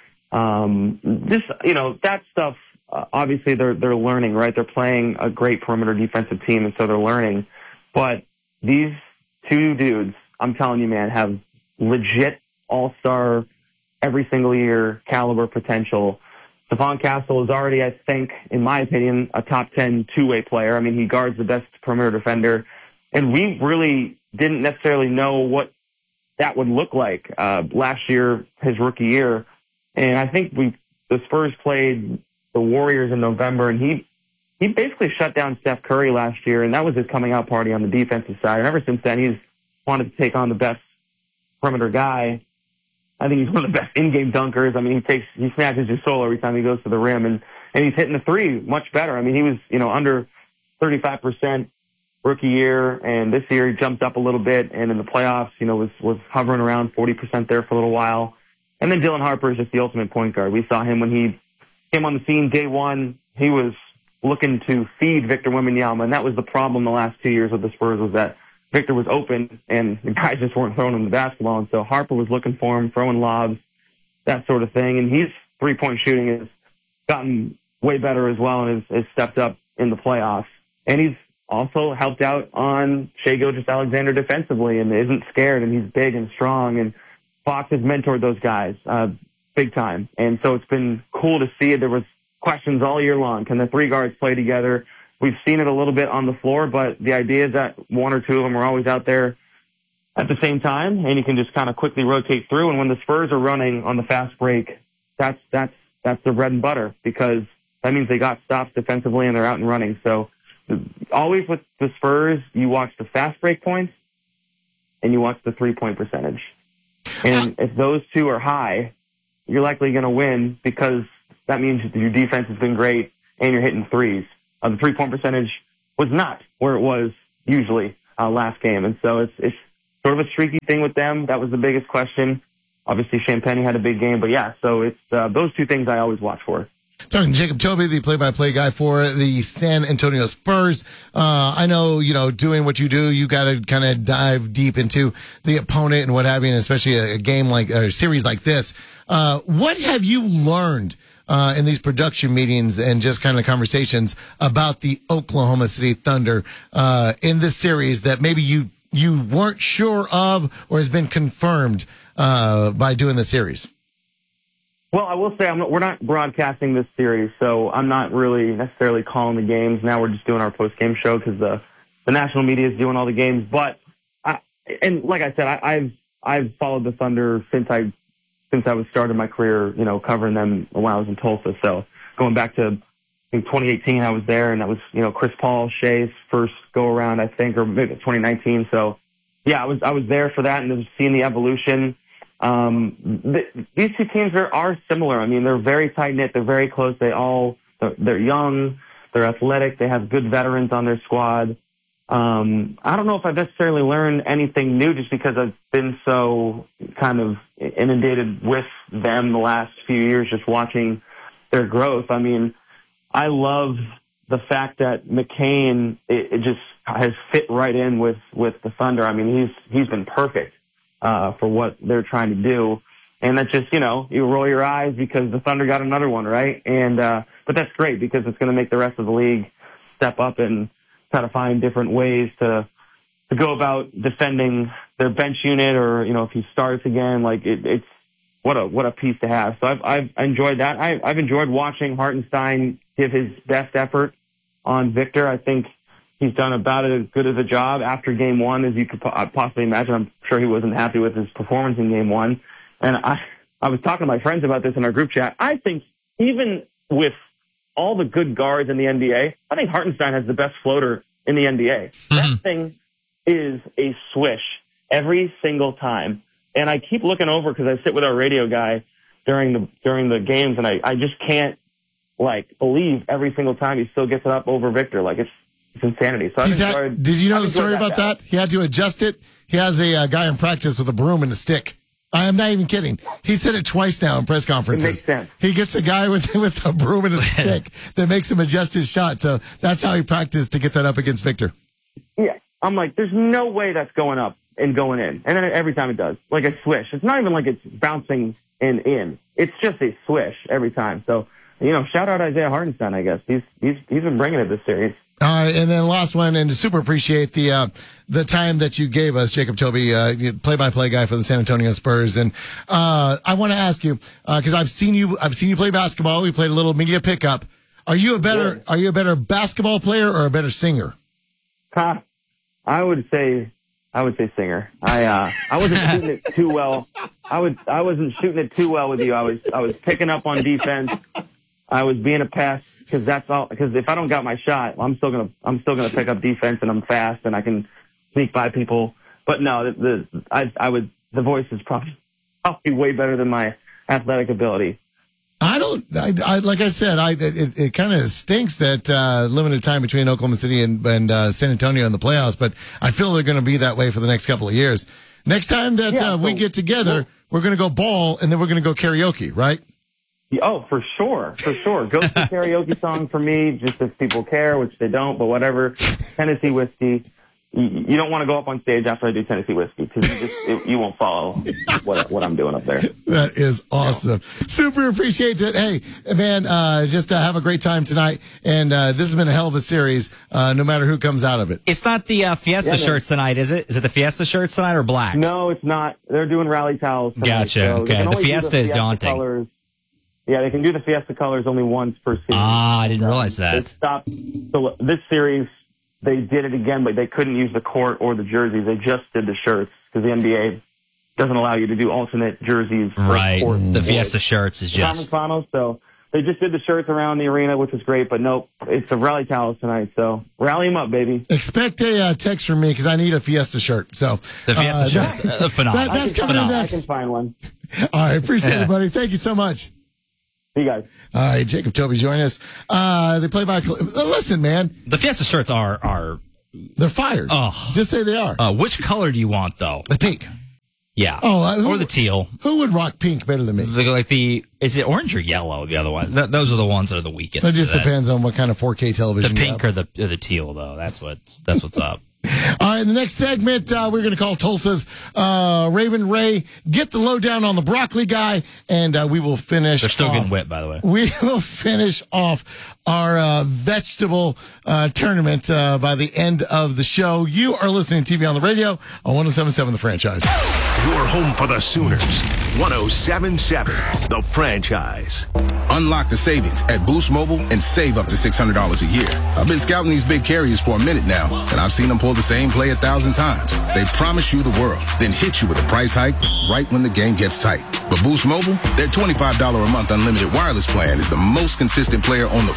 That stuff. Obviously, they're learning, right? They're playing a great perimeter defensive team, and so they're learning. But these two dudes, I'm telling you, man, have legit all-star, every single year caliber potential. Stephon Castle is already, I think, in my opinion, a top 10 two-way player. I mean, he guards the best perimeter defender. And we really didn't necessarily know what that would look like last year, his rookie year. And I think the Spurs played the Warriors in November, and he basically shut down Steph Curry last year, and that was his coming out party on the defensive side. And ever since then, he's wanted to take on the best perimeter guy. I think he's one of the best in-game dunkers. I mean, he snatches your soul every time he goes to the rim, and he's hitting the three much better. I mean, he was, under 35% rookie year, and this year he jumped up a little bit, and in the playoffs, was hovering around 40% there for a little while. And then Dylan Harper is just the ultimate point guard. We saw him when he came on the scene day one. He was looking to feed Victor Wembanyama, and that was the problem the last 2 years with the Spurs, was that Victor was open and the guys just weren't throwing him the basketball. And so Harper was looking for him, throwing lobs, that sort of thing. And his three-point shooting has gotten way better as well and has stepped up in the playoffs. And he's also helped out on Shai Gilgeous-Alexander defensively and isn't scared, and he's big and strong. And Fox has mentored those guys big time. And so it's been cool to see it. There was questions all year long. Can the three guards play together? We've seen it a little bit on the floor, but the idea is that one or two of them are always out there at the same time, and you can just kind of quickly rotate through. And when the Spurs are running on the fast break, that's their bread and butter, because that means they got stops defensively and they're out and running. So always with the Spurs, you watch the fast break points and you watch the 3-point percentage. And if those two are high, you're likely going to win, because that means that your defense has been great and you're hitting threes. The 3-point percentage was not where it was usually last game. And so it's sort of a streaky thing with them. That was the biggest question. Obviously, Champagnie had a big game. But, yeah, so it's those two things I always watch for. Talking to Jacob Toby, the play-by-play guy for the San Antonio Spurs. I know, doing what you do, you got to kind of dive deep into the opponent and what have you, and especially a game like a series like this. What have you learned in these production meetings and just kind of conversations about the Oklahoma City Thunder in this series that maybe you weren't sure of or has been confirmed by doing the series? Well, I will say we're not broadcasting this series, so I'm not really necessarily calling the games. Now we're just doing our post-game show because the national media is doing all the games. But and like I said, I've followed the Thunder since I was started my career, covering them when I was in Tulsa. So going back to, I think 2018, I was there, and that was, Chris Paul, Shai's first go around, I think, or maybe 2019. So yeah, I was there for that, and just seeing the evolution. These two teams are similar. I mean, they're very tight knit. They're very close. They're young. They're athletic. They have good veterans on their squad. I don't know if I've necessarily learned anything new just because I've been so kind of inundated with them the last few years, just watching their growth. I mean, I love the fact that McCain, it just has fit right in with the Thunder. I mean, he's been perfect for what they're trying to do. And that just, you roll your eyes because the Thunder got another one, right? And but that's great because it's going to make the rest of the league step up and try to find different ways to go about defending their bench unit, or, if he starts again, like it's what a piece to have. So I've enjoyed that. I've enjoyed watching Hartenstein give his best effort on Victor. I think he's done about as good of a job after game one as you could possibly imagine. I'm sure he wasn't happy with his performance in game one. And I was talking to my friends about this in our group chat. I think even with all the good guards in the NBA, I think Hartenstein has the best floater in the NBA. Mm-hmm. That thing is a swish every single time. And I keep looking over because I sit with our radio guy during the games, and I just can't believe every single time he still gets it up over Victor. It's insanity. So did you know the story about that? He had to adjust it. He has a guy in practice with a broom and a stick. I am not even kidding. He said it twice now in press conferences. It makes sense. He gets a guy with a broom and a stick that makes him adjust his shot. So that's how he practiced to get that up against Victor. Yeah. I'm like, there's no way that's going up and going in. And then every time it does, like a swish. It's not even like it's bouncing and in. It's just a swish every time. So, shout out Isaiah Hartenstein, I guess. He's been bringing it this series. All right, and then last one, and super appreciate the time that you gave us, Jacob Toby, play-by-play guy for the San Antonio Spurs. And I want to ask you because I've seen you play basketball. We played a little media pickup. Are you a better basketball player or a better singer? I would say singer. I wasn't shooting it too well. I wasn't shooting it too well with you. I was picking up on defense. I was being a pest because that's all. Because if I don't got my shot, I'm still gonna pick up defense, and I'm fast and I can sneak by people. But no, the voice is probably way better than my athletic ability. Like I said, it kind of stinks that limited time between Oklahoma City and San Antonio in the playoffs, but I feel they're going to be that way for the next couple of years. Next time that we get together, we're going to go ball, and then we're going to go karaoke, right? Oh, for sure. Go to karaoke song for me, just if people care, which they don't, but whatever. Tennessee whiskey. you don't want to go up on stage after I do Tennessee Whiskey because you won't follow what I'm doing up there. That is awesome. Super appreciate it. Hey, man, just have a great time tonight. And this has been a hell of a series, no matter who comes out of it. It's not the Fiesta shirts tonight, is it? Is it the Fiesta shirts tonight or black? No, it's not. They're doing rally towels tonight. Gotcha. So okay. The Fiesta is daunting. Colors. Yeah, they can do the Fiesta colors only once per season. Ah, I didn't realize that. They stopped. So this series, they did it again, but they couldn't use the court or the jerseys. They just did the shirts because the NBA doesn't allow you to do alternate jerseys. Right. The Fiesta shirts is just. Finals, so they just did the shirts around the arena, which was great, but nope, it's the rally towels tonight. So rally them up, baby. Expect a text from me because I need a Fiesta shirt. So the Fiesta shirts, phenomenal. That's coming next. I can find one. All right. Appreciate it, buddy. Thank you so much. See you guys. All right, Jacob Toby join us. They play by. Listen, man. The Fiesta shirts are they're fired. Oh, just say they are. Which color do you want though? The pink. Yeah. Oh, or the teal. Who would rock pink better than me? Is it orange or yellow? The other one. Those are the ones that are the weakest. It just depends on what kind of 4K television. The pink or the teal though. That's what's up. All right, in the next segment, we're going to call Tulsa's Raven Ray, get the lowdown on the broccoli guy, and we will finish. They're still getting whipped, by the way. We will finish off our vegetable tournament by the end of the show. You are listening to TV on the Radio on 107.7 The Franchise. You're home for the Sooners. 107.7 The Franchise. Unlock the savings at Boost Mobile and save up to $600 a year. I've been scouting these big carriers for a minute now, and I've seen them pull the same play 1,000 times. They promise you the world, then hit you with a price hike right when the game gets tight. But Boost Mobile, their $25 a month unlimited wireless plan is the most consistent player on the